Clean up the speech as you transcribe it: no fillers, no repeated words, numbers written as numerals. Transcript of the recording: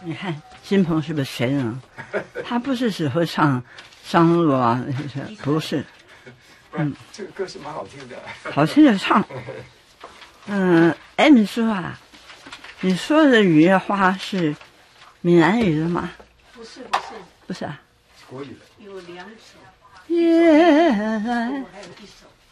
你看金鹏是个神啊，他不是只会唱商路啊，不是。 这个歌是蛮好听的， 好听的唱。哎，你说啊，你说的雨夜花是闽南语的吗？ 不是， 不是啊， 国语的。 有2首， 夜来， 还有1首